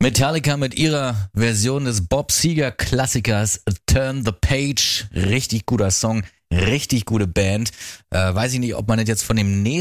Metallica mit ihrer Version des Bob Seger-Klassikers Turn the Page. Richtig guter Song, richtig gute Band. Weiß ich nicht, ob man das jetzt von dem nächsten